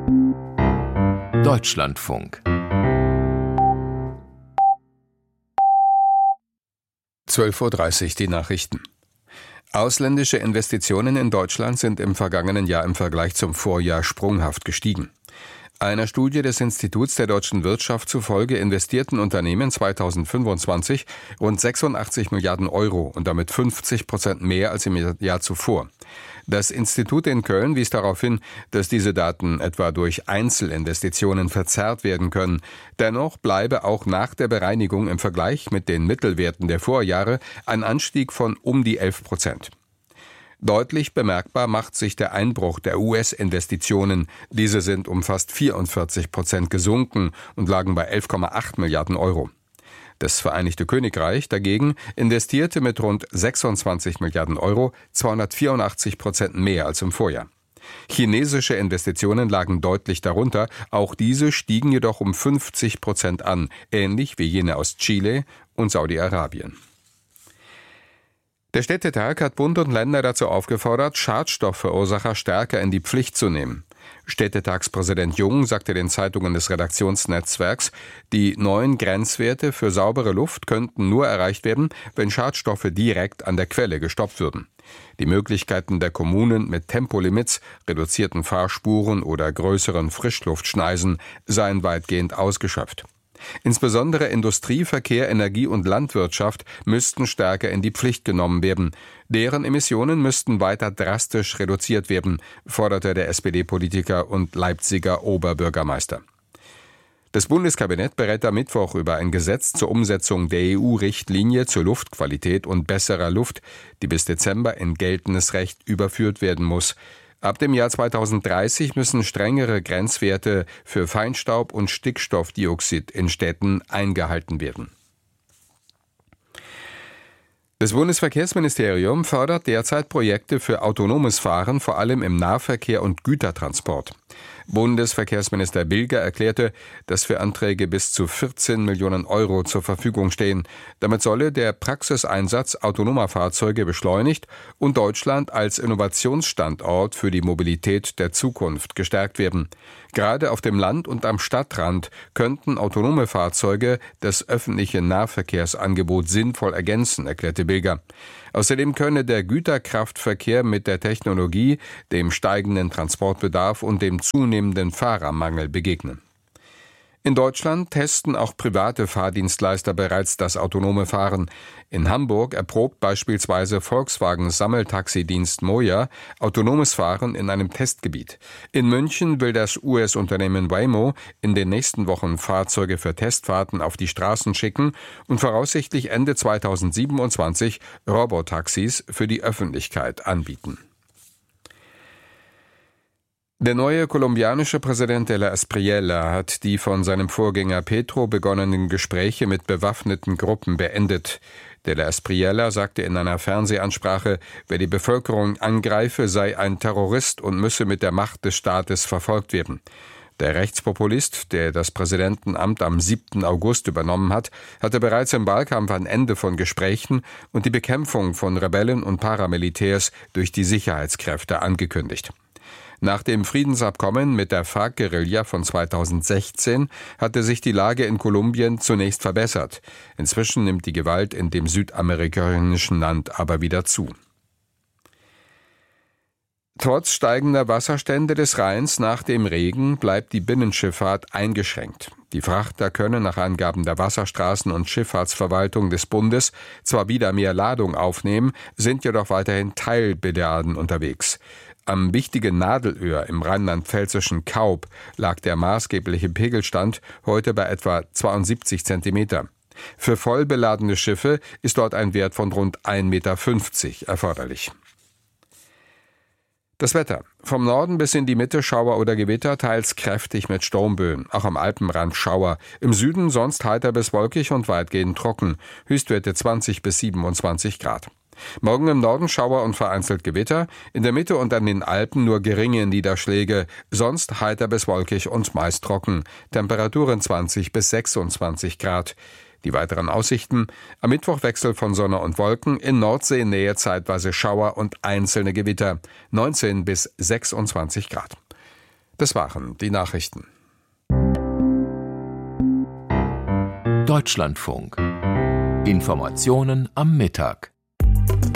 Deutschlandfunk 12:30 Uhr die Nachrichten. Ausländische Investitionen in Deutschland sind im vergangenen Jahr im Vergleich zum Vorjahr sprunghaft gestiegen. Einer Studie des Instituts der deutschen Wirtschaft zufolge investierten Unternehmen 2025 rund 86 Milliarden Euro und damit 50% mehr als im Jahr zuvor. Das Institut in Köln wies darauf hin, dass diese Daten etwa durch Einzelinvestitionen verzerrt werden können. Dennoch bleibe auch nach der Bereinigung im Vergleich mit den Mittelwerten der Vorjahre ein Anstieg von um die 11%. Deutlich bemerkbar macht sich der Einbruch der US-Investitionen. Diese sind um fast 44% gesunken und lagen bei 11,8 Milliarden Euro. Das Vereinigte Königreich dagegen investierte mit rund 26 Milliarden Euro 284% mehr als im Vorjahr. Chinesische Investitionen lagen deutlich darunter, auch diese stiegen jedoch um 50% an, ähnlich wie jene aus Chile und Saudi-Arabien. Der Städtetag hat Bund und Länder dazu aufgefordert, Schadstoffverursacher stärker in die Pflicht zu nehmen. Städtetagspräsident Jung sagte den Zeitungen des Redaktionsnetzwerks, die neuen Grenzwerte für saubere Luft könnten nur erreicht werden, wenn Schadstoffe direkt an der Quelle gestoppt würden. Die Möglichkeiten der Kommunen mit Tempolimits, reduzierten Fahrspuren oder größeren Frischluftschneisen seien weitgehend ausgeschöpft. Insbesondere Industrie, Verkehr, Energie und Landwirtschaft müssten stärker in die Pflicht genommen werden. Deren Emissionen müssten weiter drastisch reduziert werden, forderte der SPD-Politiker und Leipziger Oberbürgermeister. Das Bundeskabinett berät am Mittwoch über ein Gesetz zur Umsetzung der EU-Richtlinie zur Luftqualität und besserer Luft, die bis Dezember in geltendes Recht überführt werden muss. Ab dem Jahr 2030 müssen strengere Grenzwerte für Feinstaub und Stickstoffdioxid in Städten eingehalten werden. Das Bundesverkehrsministerium fördert derzeit Projekte für autonomes Fahren, vor allem im Nahverkehr und Gütertransport. Bundesverkehrsminister Bilger erklärte, dass für Anträge bis zu 14 Millionen Euro zur Verfügung stehen. Damit solle der Praxiseinsatz autonomer Fahrzeuge beschleunigt und Deutschland als Innovationsstandort für die Mobilität der Zukunft gestärkt werden. Gerade auf dem Land und am Stadtrand könnten autonome Fahrzeuge das öffentliche Nahverkehrsangebot sinnvoll ergänzen, erklärte Bilger. Außerdem könne der Güterkraftverkehr mit der Technologie, dem steigenden Transportbedarf und dem zunehmenden Fahrermangel begegnen. In Deutschland testen auch private Fahrdienstleister bereits das autonome Fahren. In Hamburg erprobt beispielsweise Volkswagens Sammeltaxidienst Moja autonomes Fahren in einem Testgebiet. In München will das US-Unternehmen Waymo in den nächsten Wochen Fahrzeuge für Testfahrten auf die Straßen schicken und voraussichtlich Ende 2027 Robotaxis für die Öffentlichkeit anbieten. Der neue kolumbianische Präsident de la Espriella hat die von seinem Vorgänger Petro begonnenen Gespräche mit bewaffneten Gruppen beendet. De la Espriella sagte in einer Fernsehansprache, wer die Bevölkerung angreife, sei ein Terrorist und müsse mit der Macht des Staates verfolgt werden. Der Rechtspopulist, der das Präsidentenamt am 7. August übernommen hat, hatte bereits im Wahlkampf ein Ende von Gesprächen und die Bekämpfung von Rebellen und Paramilitärs durch die Sicherheitskräfte angekündigt. Nach dem Friedensabkommen mit der FARC-Guerilla von 2016 hatte sich die Lage in Kolumbien zunächst verbessert. Inzwischen nimmt die Gewalt in dem südamerikanischen Land aber wieder zu. Trotz steigender Wasserstände des Rheins nach dem Regen bleibt die Binnenschifffahrt eingeschränkt. Die Frachter können nach Angaben der Wasserstraßen- und Schifffahrtsverwaltung des Bundes zwar wieder mehr Ladung aufnehmen, sind jedoch weiterhin teilbeladen unterwegs. Am wichtigen Nadelöhr im rheinland-pfälzischen Kaub lag der maßgebliche Pegelstand heute bei etwa 72 Zentimeter. Für vollbeladene Schiffe ist dort ein Wert von rund 1,50 Meter erforderlich. Das Wetter. Vom Norden bis in die Mitte Schauer oder Gewitter, teils kräftig mit Sturmböen. Auch am Alpenrand Schauer. Im Süden sonst heiter bis wolkig und weitgehend trocken. Höchstwerte 20 bis 27 Grad. Morgen im Norden Schauer und vereinzelt Gewitter, in der Mitte und an den Alpen nur geringe Niederschläge, sonst heiter bis wolkig und meist trocken, Temperaturen 20 bis 26 Grad. Die weiteren Aussichten: am Mittwoch Wechsel von Sonne und Wolken, in Nordseenähe zeitweise Schauer und einzelne Gewitter, 19 bis 26 Grad. Das waren die Nachrichten. Deutschlandfunk. Informationen am Mittag.